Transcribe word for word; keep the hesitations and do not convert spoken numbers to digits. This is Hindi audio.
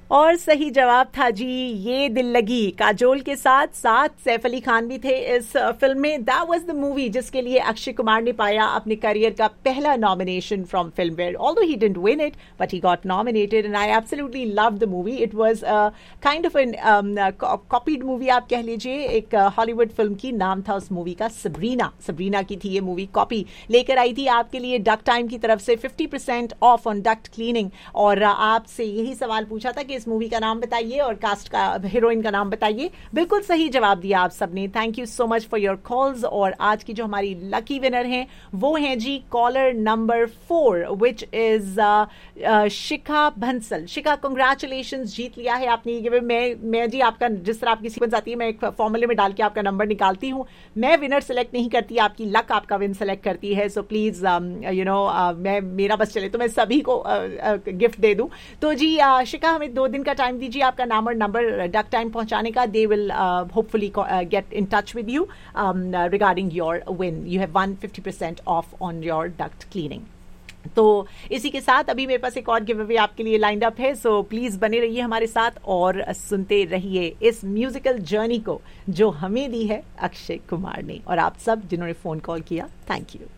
और सही जवाब था जी ये दिल लगी, काजोल के साथ साथ सैफ अली खान भी थे इस फिल्म में। दैट वाज द मूवी जिसके लिए अक्षय कुमार ने पाया अपने करियर का पहला nomination from Filmfare. Although he didn't win it but he got nominated and I absolutely love the movie. It was kind of N copied movie आप कह लीजिए, एक हॉलीवुड uh, फिल्म की। नाम था उस मूवी का सबरीना। सबरीना की थी ये मूवी, कॉपी लेकर आई थी आपके लिए डक टाइम की तरफ से fifty percent of on duct cleaning. और uh, आपसे यही सवाल पूछा था कि इस मूवी का नाम बताइए और कास्ट का, हीरोइन का नाम बताइए। बिल्कुल सही जवाब दिया आप सबने। Thank you so much for your calls. और आज की जो हमारी लकी विनर हैं वो हैं जी collar number four which is Shikha भंसल। Shikha congratulation, जीत लिया है आपने ये। मैं मैं जी आपका जिस तरह आपकी सीक्वेंस आती है मैं एक फॉर्मूले में डाल के आपका नंबर निकालती हूँ। मैं विनर सेलेक्ट नहीं करती, आपकी लक आपका विन सेलेक्ट करती है। सो प्लीज यू नो मैं मेरा बस चले तो मैं सभी को गिफ्ट uh, uh, दे दूं। तो जी uh, शिखा हमें दो दिन का टाइम दीजिए आपका नाम और नंबर डक टाइम पहुंचाने का। They will hopefully get in touch with you regarding your win. You have one fifty percent of on your duct cleaning. तो इसी के साथ अभी मेरे पास एक और गिव अवे आपके लिए लाइंड अप है। सो प्लीज बने रहिए हमारे साथ और सुनते रहिए इस म्यूजिकल जर्नी को जो हमें दी है अक्षय कुमार ने। और आप सब जिन्होंने फोन कॉल किया, थैंक यू।